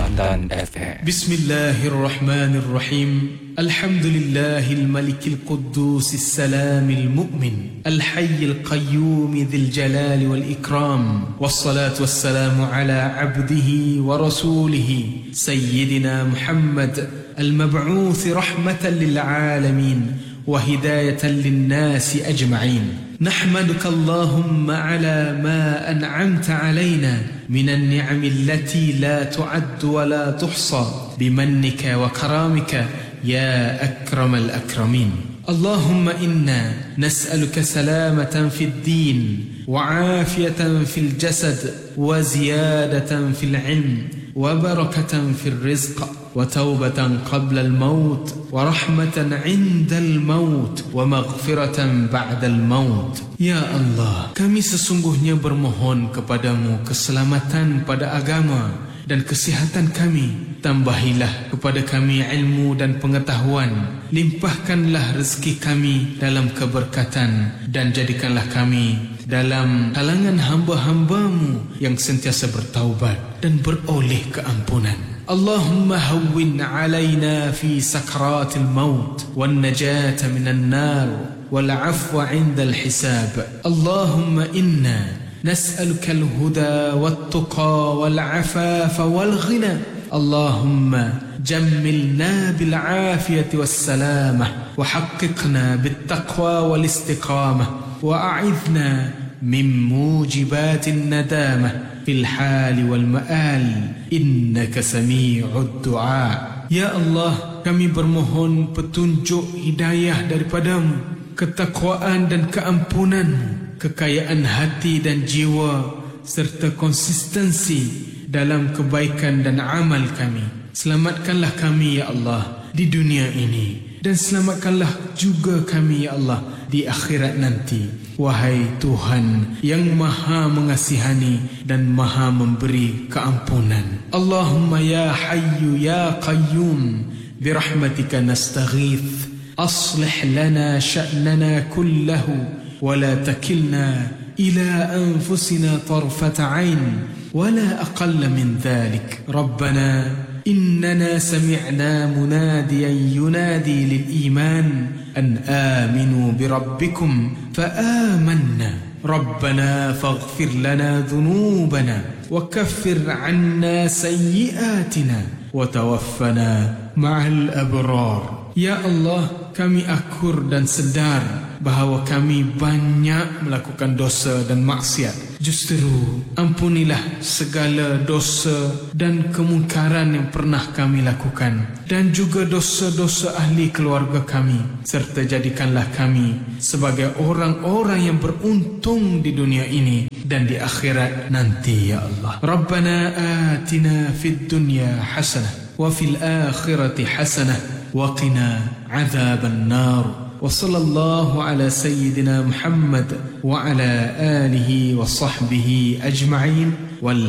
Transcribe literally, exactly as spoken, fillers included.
Ramadan F M. Bismillahirrahmanirrahim. Alhamdulillahil malikil quddusis salamil mu'min al-hayyil qayyum dzil jalali wal ikram. Wassalatu wassalamu ala abdihi wa rasulihi sayyidina Muhammad al-mab'uth rahmatan lil alamin wa hidayatan lin nasi ajma'in. نحمدك اللهم على ما أنعمت علينا من النعم التي لا تعد ولا تحصى بمنك وكرامك يا أكرم الأكرمين. اللهم إنا نسألك سلامة في الدين وعافية في الجسد وزيادة في العلم وبركة في الرزق وتوبة قبل الموت ورحمة عند الموت ومغفرة بعد الموت. Ya Allah, kami sesungguhnya bermohon kepadamu keselamatan pada agama dan kesihatan kami. Tambahilah kepada kami ilmu dan pengetahuan. Limpahkanlah rezeki kami dalam keberkatan dan jadikanlah kami dalam kalangan hamba-hambamu yang sentiasa bertaubat dan beroleh keampunan. Allahumma hawwin alaina fi sakratil maut wan najata minan nar wal afwa 'inda al hisab. Allahumma inna nas'aluka al huda wat tuqa wal afafa wal ghina. اللهم جملنا بالعافية والسلامة وحققنا بالتقوى والاستقامة وأعذنا من موجبات الندامة في الحال والمآل إنك سميع الدعاء. Ya Allah, kami bermohon petunjuk hidayah daripadamu, ketakwaan dan keampunan, kekayaan hati dan jiwa, serta konsistensi dalam kebaikan dan amal kami. Selamatkanlah kami ya Allah di dunia ini dan selamatkanlah juga kami ya Allah di akhirat nanti. Wahai Tuhan yang maha mengasihani dan maha memberi keampunan. Allahumma ya hayyu ya qayyum birahmatika nastaghith aslih lana sya'nana kullahu wa la takilna ila anfusina tarfata 'ain ولا أقل من ذلك. ربنا إننا سمعنا مناديا ينادي للإيمان أن آمنوا بربكم فآمنا ربنا فاغفر لنا ذنوبنا وكفر عنا سيئاتنا وتوفنا مع الأبرار. Ya Allah, kami akur dan sedar bahawa kami banyak melakukan dosa dan maksiat. Justru ampunilah segala dosa dan kemungkaran yang pernah kami lakukan dan juga dosa-dosa ahli keluarga kami, serta jadikanlah kami sebagai orang-orang yang beruntung di dunia ini dan di akhirat nanti ya Allah. Rabbana atina fid dunya hasanah wa fil akhirati hasanah وقنا عذاب النار. وصلى الله على سيدنا محمد وعلى آله وصحبه أجمعين.